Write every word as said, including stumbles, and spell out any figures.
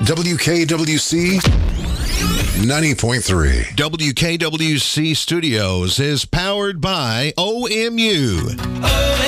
W K W C ninety point three. W K W C Studios is powered by O M U.